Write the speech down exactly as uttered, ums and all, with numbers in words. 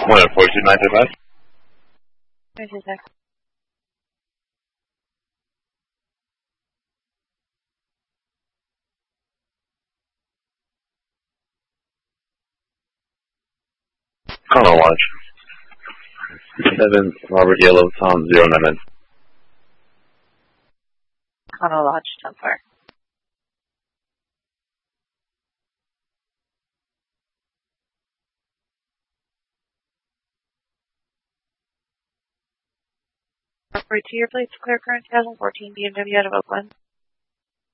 one four two nine five. There's your text. Colonel Watch. seven Robert Yellow Tom zero nine nine. Connell Lodge, ten four. Operator to your place to clear current two thousand fourteen B M W out of Oakland.